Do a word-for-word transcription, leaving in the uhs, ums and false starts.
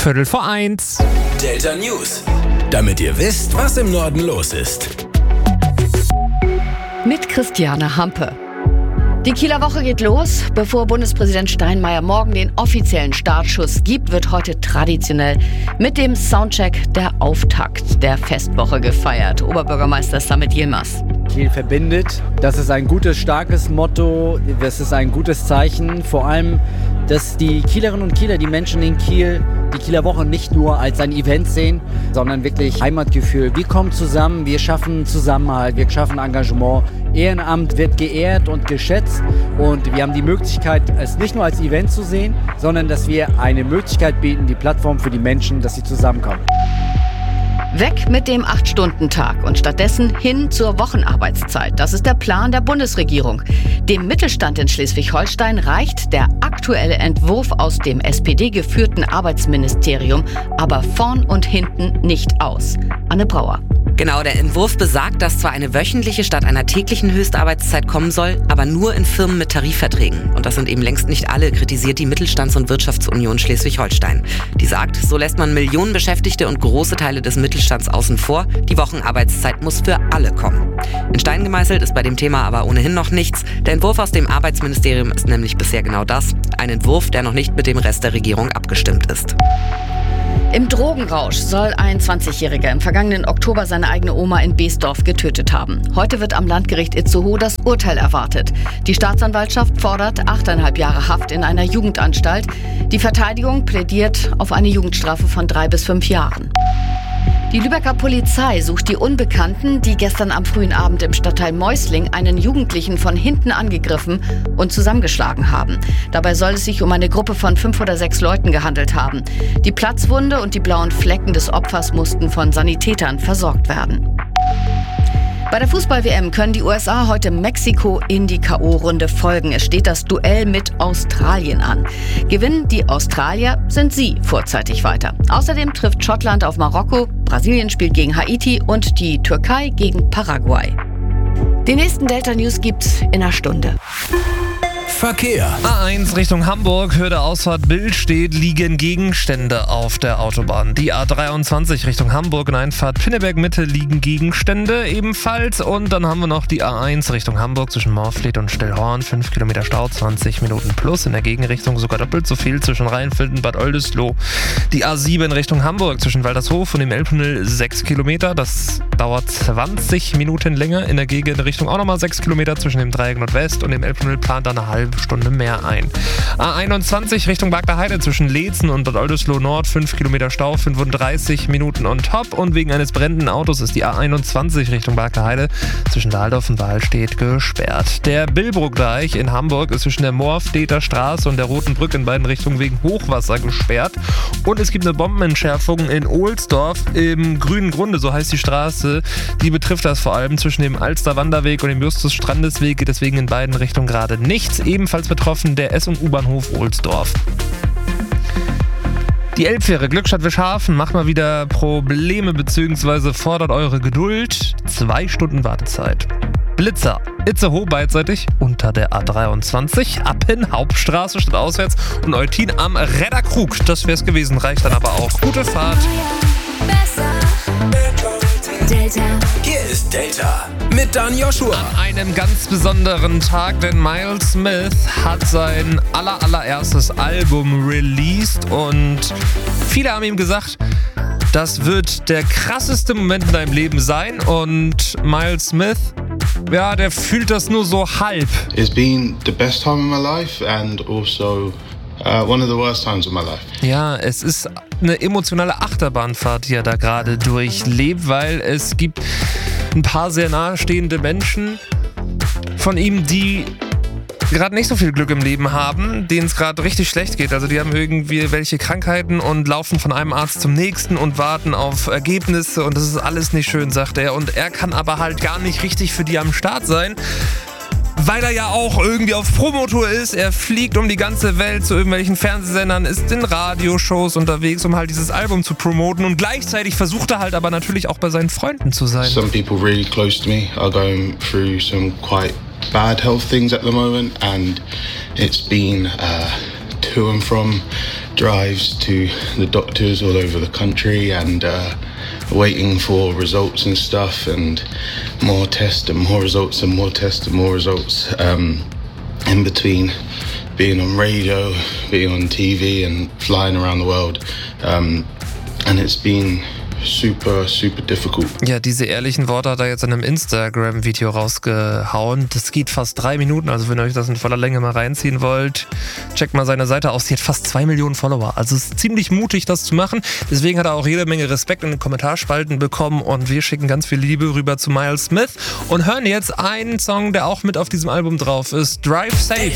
Viertel vor eins. Delta News. Damit ihr wisst, was im Norden los ist. Mit Christiane Hampe. Die Kieler Woche geht los. Bevor Bundespräsident Steinmeier morgen den offiziellen Startschuss gibt, wird heute traditionell mit dem Soundcheck der Auftakt der Festwoche gefeiert. Oberbürgermeister Samit Yilmaz. Kiel verbindet. Das ist ein gutes, starkes Motto. Das ist ein gutes Zeichen. Vor allem, dass die Kielerinnen und Kieler, die Menschen in Kiel, die Kieler Woche nicht nur als ein Event sehen, sondern wirklich Heimatgefühl. Wir kommen zusammen, wir schaffen Zusammenhalt, wir schaffen Engagement. Ehrenamt wird geehrt und geschätzt und wir haben die Möglichkeit, es nicht nur als Event zu sehen, sondern dass wir eine Möglichkeit bieten, die Plattform für die Menschen, dass sie zusammenkommen. Weg mit dem acht-Stunden-Tag und stattdessen hin zur Wochenarbeitszeit. Das ist der Plan der Bundesregierung. Dem Mittelstand in Schleswig-Holstein reicht der aktuelle Entwurf aus dem S P D-geführten Arbeitsministerium aber vorn und hinten nicht aus. Anne Brauer. Genau, der Entwurf besagt, dass zwar eine wöchentliche statt einer täglichen Höchstarbeitszeit kommen soll, aber nur in Firmen mit Tarifverträgen. Und das sind eben längst nicht alle, kritisiert die Mittelstands- und Wirtschaftsunion Schleswig-Holstein. Die sagt, so lässt man Millionen Beschäftigte und große Teile des Mittelstands außen vor. Die Wochenarbeitszeit muss für alle kommen. In Stein gemeißelt ist bei dem Thema aber ohnehin noch nichts. Der Entwurf aus dem Arbeitsministerium ist nämlich bisher genau das. Ein Entwurf, der noch nicht mit dem Rest der Regierung abgestimmt ist. Im Drogenrausch soll ein zwanzigjähriger im vergangenen Oktober seine eigene Oma in Beesdorf getötet haben. Heute wird am Landgericht Itzehoe das Urteil erwartet. Die Staatsanwaltschaft fordert achteinhalb Jahre Haft in einer Jugendanstalt. Die Verteidigung plädiert auf eine Jugendstrafe von drei bis fünf Jahren. Die Lübecker Polizei sucht die Unbekannten, die gestern am frühen Abend im Stadtteil Meusling einen Jugendlichen von hinten angegriffen und zusammengeschlagen haben. Dabei soll es sich um eine Gruppe von fünf oder sechs Leuten gehandelt haben. Die Platzwunde und die blauen Flecken des Opfers mussten von Sanitätern versorgt werden. Bei der Fußball-W M können die U S A heute Mexiko in die K O-Runde folgen. Es steht das Duell mit Australien an. Gewinnen die Australier, sind sie vorzeitig weiter. Außerdem trifft Schottland auf Marokko, Brasilien spielt gegen Haiti und die Türkei gegen Paraguay. Die nächsten Delta News gibt's in einer Stunde. Verkehr. A eins Richtung Hamburg, Höhe der Ausfahrt Billstedt, liegen Gegenstände auf der Autobahn. Die A dreiundzwanzig Richtung Hamburg in Einfahrt Pinneberg-Mitte liegen Gegenstände ebenfalls. Und dann haben wir noch die A eins Richtung Hamburg zwischen Morfleet und Stillhorn. fünf Kilometer Stau, zwanzig Minuten plus. In der Gegenrichtung sogar doppelt so viel zwischen Rheinfeld und Bad Oldesloe. Die A sieben Richtung Hamburg zwischen Waltershof und dem Elbtunnel sechs Kilometer. Das dauert zwanzig Minuten länger. In der Gegenrichtung auch nochmal sechs Kilometer zwischen dem Dreieck Nordwest und dem Elbtunnel plant dann eine halbe Stunde mehr ein. A einundzwanzig Richtung Bagdaheide zwischen Leetzen und Bad Oldesloe Nord, fünf Kilometer Stau, fünfunddreißig Minuten on top. Und wegen eines brennenden Autos ist die A einundzwanzig Richtung Bagdaheide zwischen Dahldorf und Wahlstedt gesperrt. Der Billbrook-Deich in Hamburg ist zwischen der Moorfleter Straße und der Roten Brücke in beiden Richtungen wegen Hochwasser gesperrt. Und es gibt eine Bombenentschärfung in Ohlsdorf im Grünen Grunde, so heißt die Straße. Die betrifft das vor allem zwischen dem Alster-Wanderweg und dem Justus-Strandesweg, geht deswegen in beiden Richtungen gerade nichts. Ebenfalls betroffen der S- und U-Bahnhof Ohlsdorf. Die Elbfähre Glückstadt-Wischhafen macht mal wieder Probleme bzw. fordert eure Geduld. Zwei Stunden Wartezeit. Blitzer, Itzehoe beidseitig unter der A dreiundzwanzig, Appen, Hauptstraße statt auswärts und Eutin am Redderkrug. Das wär's gewesen, reicht dann aber auch. Gute Fahrt. Delta. Hier ist Delta mit Dan Joshua. An einem ganz besonderen Tag, denn Miles Smith hat sein aller, allererstes Album released und viele haben ihm gesagt, das wird der krasseste Moment in deinem Leben sein und Miles Smith, ja, der fühlt das nur so halb. It's been the best time in my life and also Uh, one of the worst times of my life. Ja, es ist eine emotionale Achterbahnfahrt, die er da gerade durchlebt, weil es gibt ein paar sehr nahestehende Menschen von ihm, die gerade nicht so viel Glück im Leben haben, denen es gerade richtig schlecht geht. Also die haben irgendwie welche Krankheiten und laufen von einem Arzt zum nächsten und warten auf Ergebnisse und das ist alles nicht schön, sagt er. Und er kann aber halt gar nicht richtig für die am Start sein, weil er ja auch irgendwie auf Promotour ist. Er fliegt um die ganze Welt zu irgendwelchen Fernsehsendern, ist in Radioshows unterwegs, um halt dieses Album zu promoten. Und gleichzeitig versucht er halt aber natürlich auch bei seinen Freunden zu sein. Some people really close to me are going through some quite bad health things at the moment and it's been uh, to and from drives to the doctors all over the country and uh, waiting for results and stuff, and more tests and more results and more tests and more results. Um, in between being on radio, being on T V and flying around the world. Um, and it's been super, super difficult. Ja, diese ehrlichen Worte hat er jetzt in einem Instagram-Video rausgehauen. Das geht fast drei Minuten, also wenn ihr euch das in voller Länge mal reinziehen wollt, checkt mal seine Seite aus. Die hat fast zwei Millionen Follower. Also es ist ziemlich mutig, das zu machen. Deswegen hat er auch jede Menge Respekt in den Kommentarspalten bekommen und wir schicken ganz viel Liebe rüber zu Miles Smith und hören jetzt einen Song, der auch mit auf diesem Album drauf ist, Drive Safe.